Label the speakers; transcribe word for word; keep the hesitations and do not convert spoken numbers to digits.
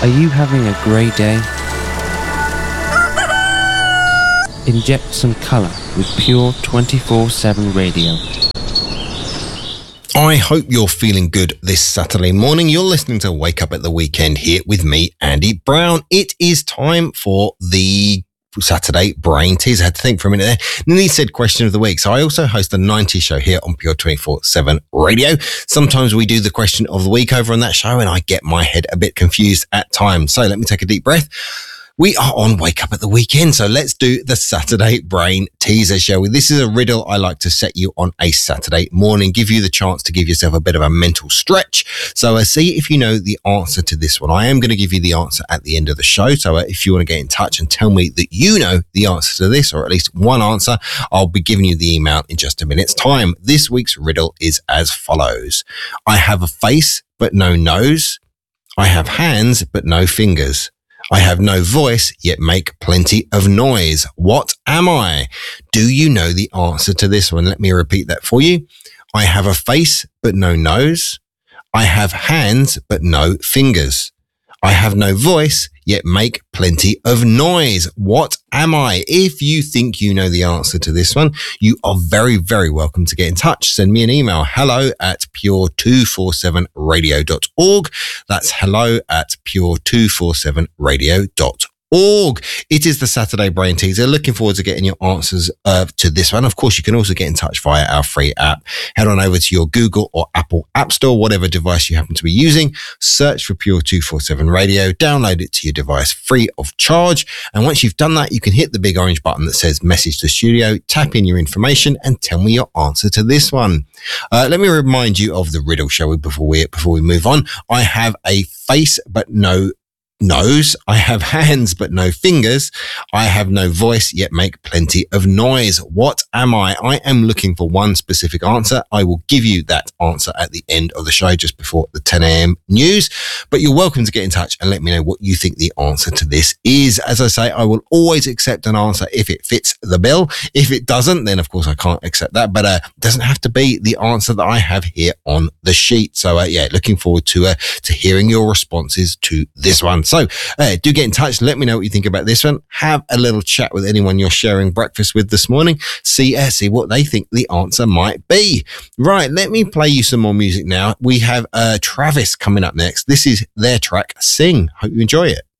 Speaker 1: Are you having a grey day? Inject some colour with Pure twenty-four seven Radio.
Speaker 2: I hope you're feeling good this Saturday morning. You're listening to Wake Up at the Weekend here with me, Andy Brown. It is time for the Saturday Brain Tease. I had to think for a minute there. Nearly said question of the week. So I also host a nineties show here on Pure twenty-four seven Radio. Sometimes we do the question of the week over on that show and I get my head a bit confused at times. So let me take a deep breath. We are on Wake Up at the Weekend, so let's do the Saturday Brain Teaser, shall we? This is a riddle I like to set you on a Saturday morning, give you the chance to give yourself a bit of a mental stretch. So uh, see if you know the answer to this one. I am going to give you the answer at the end of the show, so uh, if you want to get in touch and tell me that you know the answer to this, or at least one answer, I'll be giving you the email in just a minute's time. This week's riddle is as follows. I have a face, but no nose. I have hands, but no fingers. I have no voice, yet make plenty of noise. What am I? Do you know the answer to this one? Let me repeat that for you. I have a face, but no nose. I have hands, but no fingers. I have no voice, yet make plenty of noise. What am I? If you think you know the answer to this one, you are very, very welcome to get in touch. Send me an email, hello at pure two four seven radio dot org. That's hello at pure two four seven radio dot org. It is the Saturday Brain Teaser. Looking forward to getting your answers uh, to this one. Of course, you can also get in touch via our free app. Head on over to your Google or Apple App Store, whatever device you happen to be using. Search for Pure two four seven Radio. Download it to your device free of charge. And once you've done that, you can hit the big orange button that says Message to Studio, tap in your information and tell me your answer to this one. Uh, let me remind you of the riddle, shall we, before we, before we move on. I have a face, but no nose. I have hands, but no fingers. I have no voice, yet make plenty of noise. What am I? I am looking for one specific answer. I will give you that answer at the end of the show, just before the ten a.m. news. But you're welcome to get in touch and let me know what you think the answer to this is. As I say, I will always accept an answer if it fits the bill. If it doesn't, then of course I can't accept that. But uh, it doesn't have to be the answer that I have here on the sheet. So uh, yeah, looking forward to uh, to hearing your responses to this one. So uh, do get in touch. Let me know what you think about this one. Have a little chat with anyone you're sharing breakfast with this morning. See, uh, see what they think the answer might be. Right, let me play you some more music now. We have uh, Travis coming up next. This is their track, Sing. Hope you enjoy it.